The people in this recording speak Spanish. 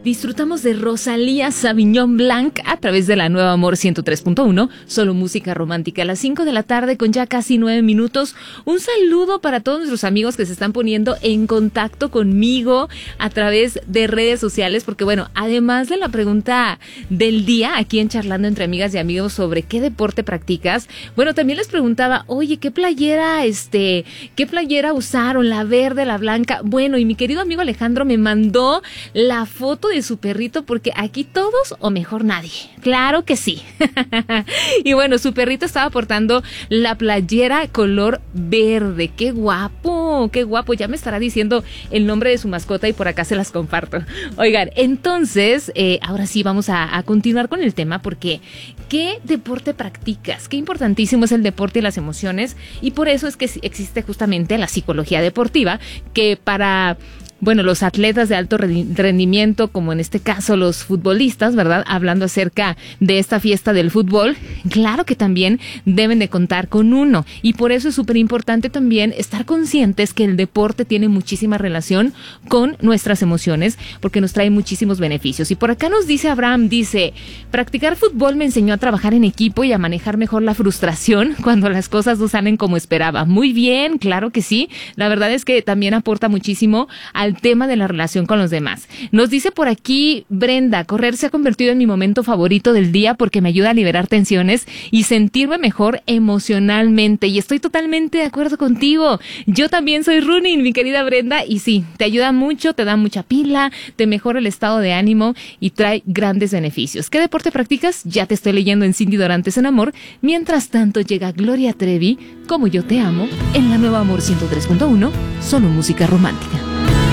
Disfrutamos de Rosalía Sauvignon Blanc a través de la Nueva Amor 103.1, solo música romántica a las 5 de la tarde con ya casi 9 minutos. Un saludo para todos nuestros amigos que se están poniendo en contacto conmigo a través de redes sociales, porque bueno, además de la pregunta del día aquí en Charlando entre Amigas y Amigos sobre qué deporte practicas, bueno, también les preguntaba, oye, ¿qué playera usaron? ¿La verde, la blanca? Bueno, y mi querido amigo Alejandro me mandó la foto de su perrito, porque aquí todos o mejor nadie. Claro que sí. Y bueno, su perrito estaba portando la playera color verde. ¡Qué guapo! ¡Qué guapo! Ya me estará diciendo el nombre de su mascota y por acá se las comparto. Oigan, entonces, ahora sí vamos a continuar con el tema, porque ¿qué deporte practicas? Qué importantísimo es el deporte y las emociones, y por eso es que existe justamente la psicología deportiva, que para los atletas de alto rendimiento, como en este caso los futbolistas, ¿verdad? Hablando acerca de esta fiesta del fútbol, claro que también deben de contar con uno. Y por eso es súper importante también estar conscientes que el deporte tiene muchísima relación con nuestras emociones, porque nos trae muchísimos beneficios. Y por acá nos dice Abraham, practicar fútbol me enseñó a trabajar en equipo y a manejar mejor la frustración cuando las cosas no salen como esperaba. Muy bien, claro que sí. La verdad es que también aporta muchísimo al tema de la relación con los demás. Nos dice por aquí Brenda, correr se ha convertido en mi momento favorito del día porque me ayuda a liberar tensiones y sentirme mejor emocionalmente, y estoy totalmente de acuerdo contigo. Yo también soy running, mi querida Brenda, y sí, te ayuda mucho, te da mucha pila, te mejora el estado de ánimo y trae grandes beneficios. ¿Qué deporte practicas? Ya te estoy leyendo en Cindy Dorantes en Amor. Mientras tanto llega Gloria Trevi, Como yo te amo, en la Nueva Amor 103.1, solo música romántica.